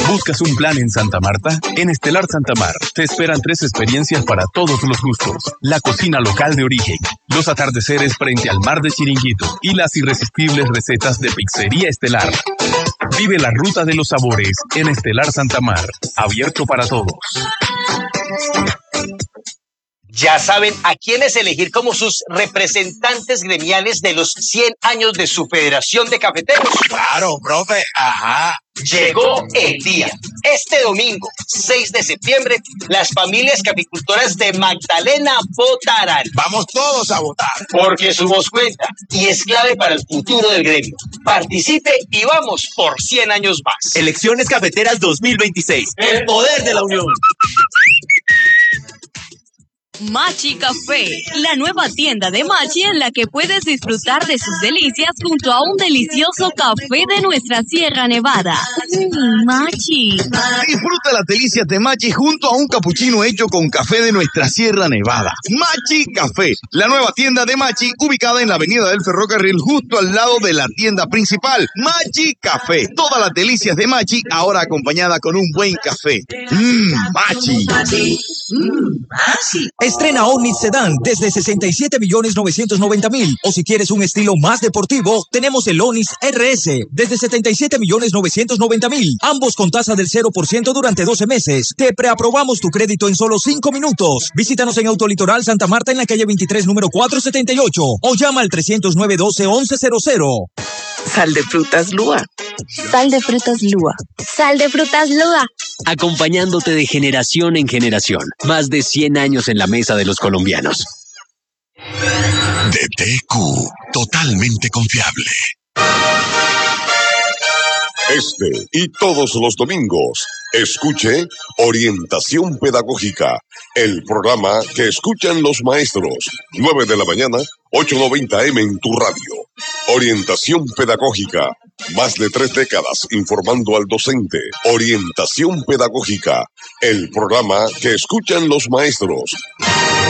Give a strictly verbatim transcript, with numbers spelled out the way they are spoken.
¿Buscas un plan en Santa Marta? En Estelar Santa Mar te esperan tres experiencias para todos los gustos. La cocina local de origen, los atardeceres frente al mar de Chiringuito y las irresistibles recetas de Pizzería Estelar. Vive la ruta de los sabores en Estelar Santa Mar, abierto para todos. Ya saben a quiénes elegir como sus representantes gremiales de los cien años de su Federación de Cafeteros. Claro, profe, ajá. Llegó el día. Este domingo, seis de septiembre, las familias caficultoras de Magdalena votarán. Vamos todos a votar. Porque su voz cuenta y es clave para el futuro del gremio. Participe y vamos por cien años más. Elecciones Cafeteras dos mil veintiséis. El poder de la unión. Machi Café, la nueva tienda de Machi en la que puedes disfrutar de sus delicias junto a un delicioso café de nuestra Sierra Nevada. Mm, Machi. Disfruta las delicias de Machi junto a un capuchino hecho con café de nuestra Sierra Nevada. Machi Café, la nueva tienda de Machi ubicada en la avenida del Ferrocarril justo al lado de la tienda principal. Machi Café, todas las delicias de Machi ahora acompañada con un buen café. Mmm, Machi. Machi. Mmm, Machi. Estrena Onix Sedan desde sesenta y siete millones novecientos noventa mil. O si quieres un estilo más deportivo, tenemos el Onix R S desde setenta y siete millones novecientos noventa mil. Ambos con tasa del cero por ciento durante doce meses. Te preaprobamos tu crédito en solo cinco minutos. Visítanos en Autolitoral Santa Marta en la calle veintitrés, número cuatrocientos setenta y ocho. O llama al trescientos nueve, doce, once cero cero. Sal de frutas Lua. Sal de frutas Lua. Sal de frutas Lua. Acompañándote de generación en generación. Más de cien años en la mesa de los colombianos. D T Q, totalmente confiable. Este y todos los domingos, escuche Orientación Pedagógica, el programa que escuchan los maestros. nueve de la mañana, ocho noventa eme en tu radio. Orientación Pedagógica, más de tres décadas informando al docente. Orientación Pedagógica, el programa que escuchan los maestros.